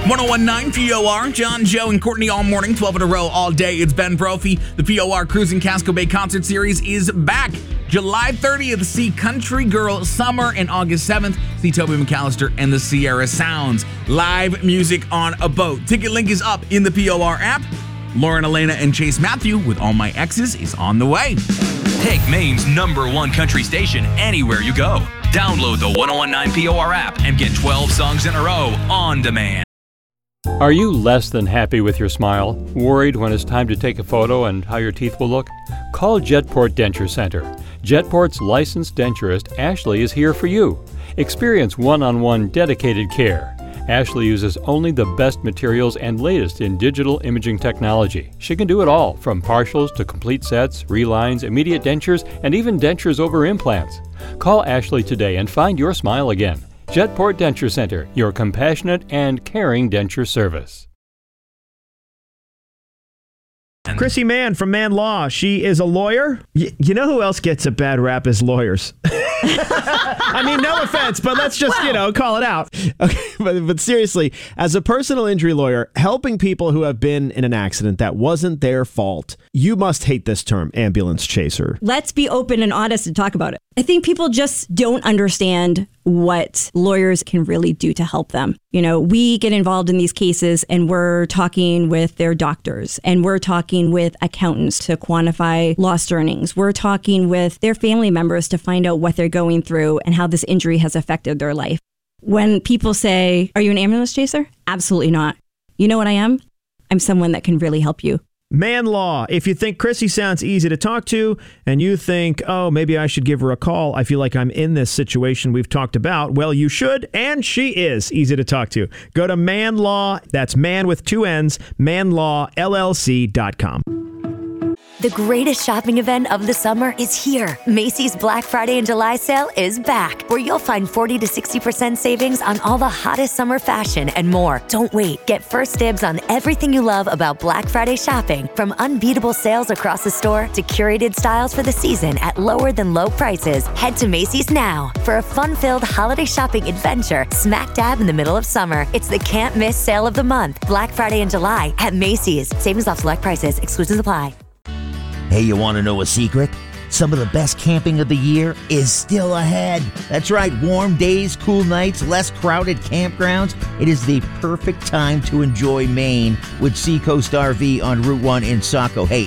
1019 POR, John, Joe, and Courtney all morning, 12 in a row all day. It's Ben Brophy. The POR Cruising Casco Bay Concert Series is back. July 30th, see Country Girl Summer, and August 7th, see Toby McAllister and the Sierra Sounds. Live music on a boat. Ticket link is up in the POR app. Lauren, Elena, and Chase Matthew with All My Exes is on the way. Take Maine's #1 country station anywhere you go. Download the 1019 POR app and get 12 songs in a row on demand. Are you less than happy with your smile? Worried when it's time to take a photo and how your teeth will look? Call Jetport Denture Center. Jetport's licensed denturist, Ashley, is here for you. Experience one-on-one dedicated care. Ashley uses only the best materials and latest in digital imaging technology. She can do it all, from partials to complete sets, relines, immediate dentures, and even dentures over implants. Call Ashley today and find your smile again. Jetport Denture Center, your compassionate and caring denture service. Chrissy Mann from Mann Law. She is a lawyer. You know who else gets a bad rap as lawyers? I mean, no offense, but let's just, call it out. Okay, but seriously, as a personal injury lawyer, helping people who have been in an accident that wasn't their fault, you must hate this term, ambulance chaser. Let's be open and honest and talk about it. I think people just don't understand what lawyers can really do to help them. We get involved in these cases and we're talking with their doctors and we're talking with accountants to quantify lost earnings. We're talking with their family members to find out what they're going through and how this injury has affected their life. When people say, "Are you an ambulance chaser?" Absolutely not. You know what I am? I'm someone that can really help you. Mann Law. If you think Chrissy sounds easy to talk to and you think, oh, maybe I should give her a call, I feel like I'm in this situation we've talked about, well, you should, and she is easy to talk to. Go to Mann Law, that's man with 2 N's, manlawllc.com. The greatest shopping event of the summer is here. Macy's Black Friday and July sale is back, where you'll find 40 to 60% savings on all the hottest summer fashion and more. Don't wait. Get first dibs on everything you love about Black Friday shopping, from unbeatable sales across the store to curated styles for the season at lower than low prices. Head to Macy's now for a fun-filled holiday shopping adventure smack dab in the middle of summer. It's the can't miss sale of the month. Black Friday in July at Macy's. Savings off select prices. Exclusions apply. Hey, you want to know a secret? Some of the best camping of the year is still ahead. That's right, warm days, cool nights, less crowded campgrounds. It is the perfect time to enjoy Maine with Seacoast RV on Route 1 in Saco. Hey,